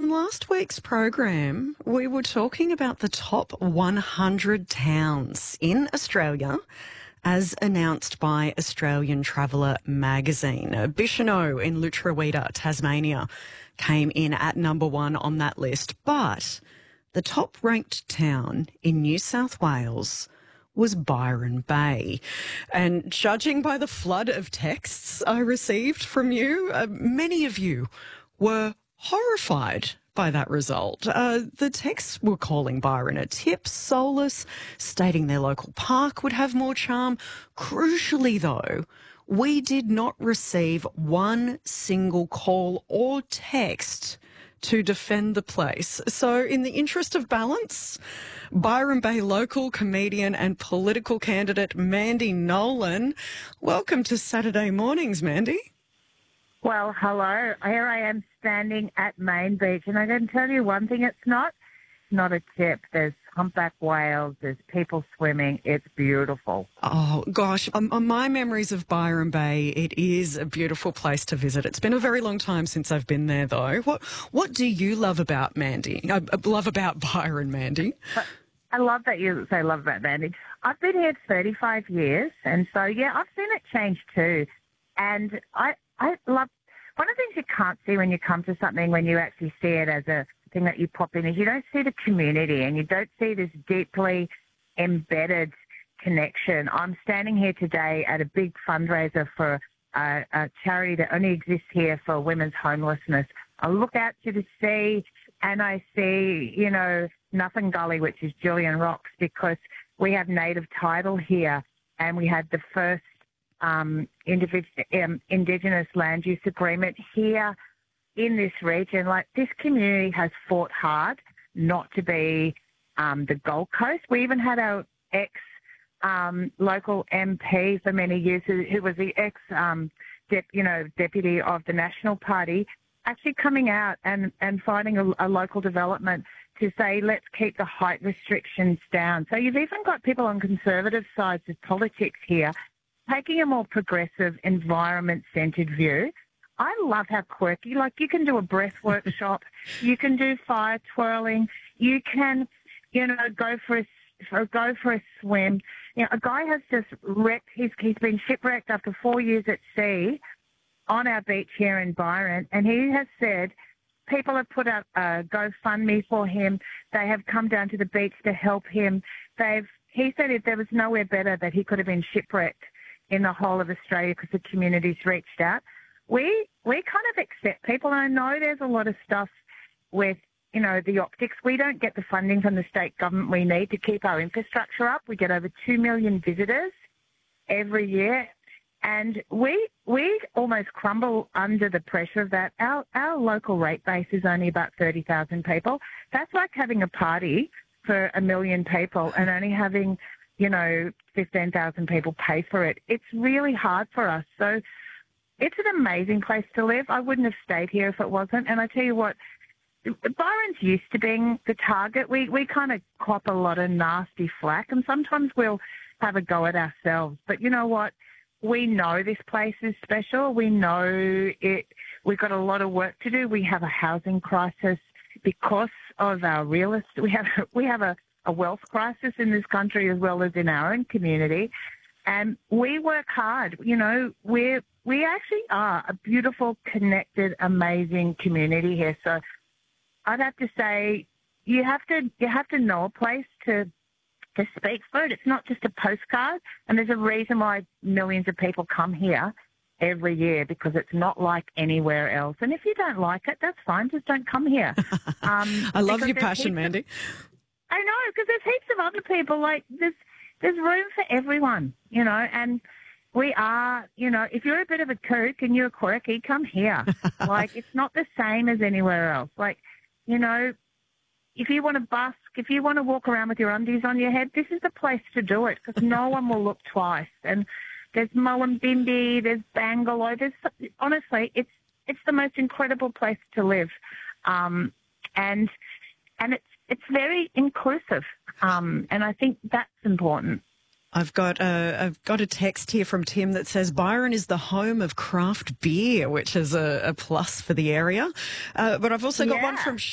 on last week's program, we were talking about the top 100 towns in Australia as announced by Australian Traveller magazine. Bicheno in Lutruwita, Tasmania, came in at number 1 on that list, but the top-ranked town in New South Wales was Byron Bay. And judging by the flood of texts I received from you, many of you were horrified by that result. The texts were calling Byron a tip, solace, stating their local park would have more charm. Crucially, though, we did not receive one single call or text to defend the place. So in the interest of balance, Byron Bay local comedian and political candidate Mandy Nolan, welcome to Saturday Mornings, Mandy. Well, hello. Here I am standing at Main Beach, and I can tell you one thing, it's not a tip. There's humpback whales, there's people swimming. It's beautiful. Oh, gosh. On my memories of Byron Bay, it is a beautiful place to visit. It's been a very long time since I've been there, though. What do you love about Mandy? Love about Byron, Mandy? I love that you say love about Mandy. I've been here 35 years, and so, yeah, I've seen it change too. And I love, one of the things you can't see when you come to something, when you actually see it as a thing that you pop in, is you don't see the community and you don't see this deeply embedded connection. I'm standing here today at a big fundraiser for a charity that only exists here for women's homelessness. I look out to the sea and I see, Nothing Gully, which is Julian Rocks, because we have native title here and we had the first Indigenous land use agreement here in this region. Like, this community has fought hard not to be the Gold Coast. We even had our local MP for many years, who was the deputy of the National Party, actually coming out and finding a local development to say, let's keep the height restrictions down. So you've even got people on conservative sides of politics here taking a more progressive, environment-centred view. I love how quirky, like, you can do a breath workshop, you can do fire twirling, you can, go for a swim. A guy has just wrecked, he's been shipwrecked after 4 years at sea on our beach here in Byron, and he has said people have put up a GoFundMe for him. They have come down to the beach to help him. He said if there was nowhere better that he could have been shipwrecked in the whole of Australia because the community's reached out. We kind of accept people, and I know there's a lot of stuff with, the optics. We don't get the funding from the state government we need to keep our infrastructure up. We get over 2 million visitors every year, and we almost crumble under the pressure of that. Our local rate base is only about 30,000 people. That's like having a party for 1 million people and only having 15,000 people pay for it. It's really hard for us. So it's an amazing place to live. I wouldn't have stayed here if it wasn't. And I tell you what, Byron's used to being the target. We kind of cop a lot of nasty flack, and sometimes we'll have a go at ourselves. But you know what? We know this place is special. We know it. We've got a lot of work to do. We have a housing crisis because of our real estate. We have a wealth crisis in this country as well as in our own community. And we work hard. We actually are a beautiful, connected, amazing community here. So I'd have to say you have to know a place to speak for it. It's not just a postcard. And there's a reason why millions of people come here every year, because it's not like anywhere else. And if you don't like it, that's fine. Just don't come here. I love your passion, Mandy. I know, because there's heaps of other people. Like, there's room for everyone, and we are, if you're a bit of a kook and you're quirky, come here. Like, it's not the same as anywhere else. Like, if you want to busk, if you want to walk around with your undies on your head, this is the place to do it, because no one will look twice. And there's Mullumbimby, there's Bangalore. Honestly, it's the most incredible place to live. And it's very inclusive, and I think that's important. I've got a text here from Tim that says Byron is the home of craft beer, which is a plus for the area. But I've also got one from